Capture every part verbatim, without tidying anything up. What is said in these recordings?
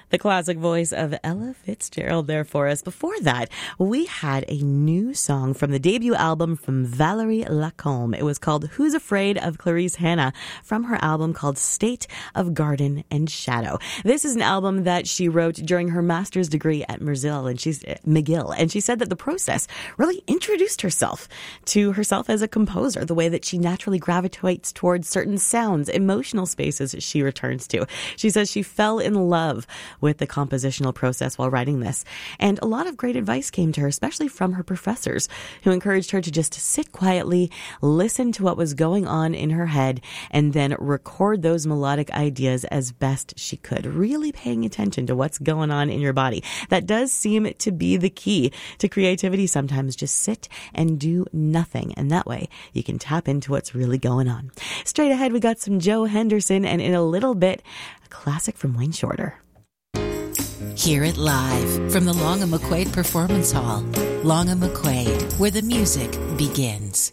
The classic voice of Ella Fitzgerald there for us. Before that, we had a new song from the debut album from Valerie Lacombe. It was called Who's Afraid of Clarice Hannah from her album called State of Garden and Shadow. This is an album that she wrote during her master's degree at McGill, and she's McGill, and she said that the process really introduced herself to herself as a composer, the way that she naturally gravitates towards certain sounds, emotional spaces she returns to. She says she fell in love with the compositional process while writing this. And a lot of great advice came to her, especially from her professors, who encouraged her to just sit quietly, listen to what was going on in her head, and then record those melodic ideas as best she could, really paying attention to what's going on in your body. That does seem to be the key to creativity sometimes. Just sit and do nothing, and that way you can tap into what's really going on. Straight ahead, we got some Joe Henderson, and in a little bit, a classic from Wayne Shorter. Hear it live from the Long and McQuaid Performance Hall. Long and McQuaid, where the music begins.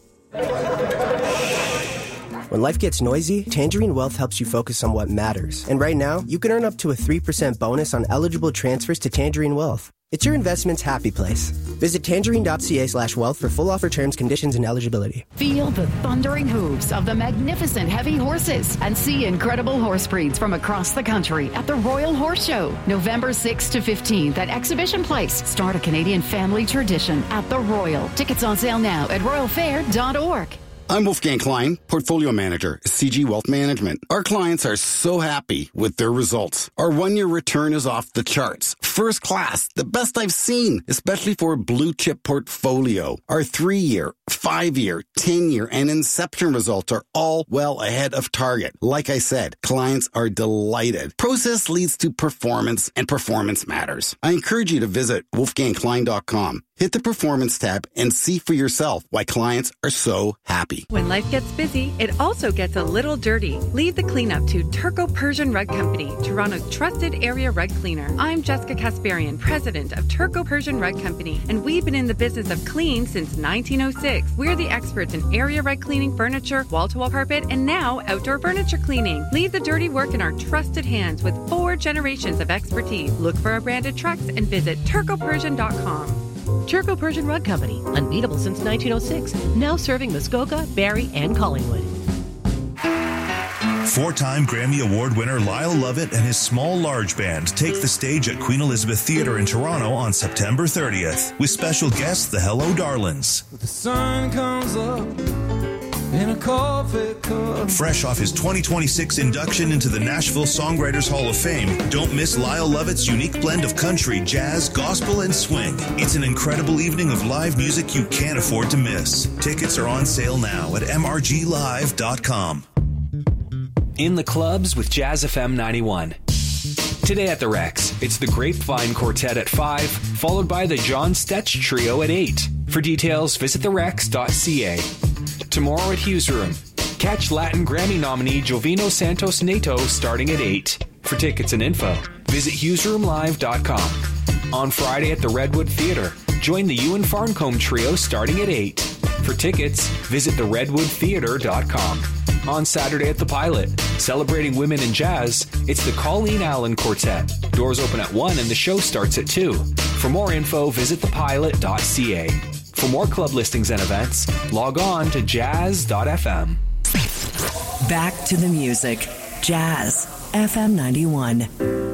When life gets noisy, Tangerine Wealth helps you focus on what matters. And right now, you can earn up to a three percent bonus on eligible transfers to Tangerine Wealth. It's your investment's happy place. Visit tangerine.ca slash wealth for full offer terms, conditions, and eligibility. Feel the thundering hooves of the magnificent heavy horses and see incredible horse breeds from across the country at the Royal Horse Show, November sixth to fifteenth at Exhibition Place. Start a Canadian family tradition at the Royal. Tickets on sale now at royal fair dot org. I'm Wolfgang Klein, Portfolio Manager, C G Wealth Management. Our clients are so happy with their results. Our one-year return is off the charts. First class, the best I've seen, especially for a blue-chip portfolio. Our three-year, five-year, ten-year, and Inception results are all well ahead of target. Like I said, clients are delighted. Process leads to performance, and performance matters. I encourage you to visit wolfgang klein dot com. Hit the Performance tab and see for yourself why clients are so happy. When life gets busy, it also gets a little dirty. Leave the cleanup to Turco Persian Rug Company, Toronto's trusted area rug cleaner. I'm Jessica Kasparian, president of Turco Persian Rug Company, and we've been in the business of clean since nineteen oh six. We're the experts in area rug cleaning, furniture, wall-to-wall carpet, and now outdoor furniture cleaning. Leave the dirty work in our trusted hands with four generations of expertise. Look for our branded trucks and visit turco persian dot com. Turco Persian Rug Company, unbeatable since nineteen oh six, now serving Muskoka, Barrie, and Collingwood. Four-time Grammy Award winner Lyle Lovett and his Small Large Band take the stage at Queen Elizabeth Theatre in Toronto on September thirtieth, with special guests the Hello Darlings. The sun comes up in a coffee cup. Fresh off his twenty twenty-six induction into the Nashville Songwriters Hall of Fame, don't miss Lyle Lovett's unique blend of country, jazz, gospel, and swing. It's an incredible evening of live music you can't afford to miss. Tickets are on sale now at m r g live dot com. In the clubs with Jazz F M ninety-one. Today at the Rex, it's the Grapevine Quartet at five, followed by the John Stetch Trio at eight. For details, visit the rex dot c a. Tomorrow at Hughes Room, catch Latin Grammy nominee Jovino Santos Neto starting at eight. For tickets and info, visit hughes room live dot com. On Friday at the Redwood Theatre, join the Ewan Farncombe Trio starting at eight. For tickets, visit the redwood theatre dot com. On Saturday at the Pilot, celebrating women in jazz, it's the Colleen Allen Quartet. Doors open at one and the show starts at two. For more info, visit the pilot dot c a. For more club listings and events, log on to jazz dot f m. Back to the music. Jazz F M ninety-one.